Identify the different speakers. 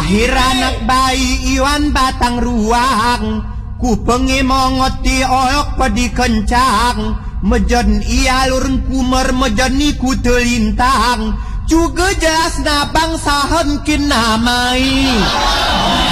Speaker 1: lahir anak bayi Iwan batang ruang ku pengi mongoti olok padi kencang mejon ialur kumer mejoni ku telintang juga jelas na bangsa henkin namai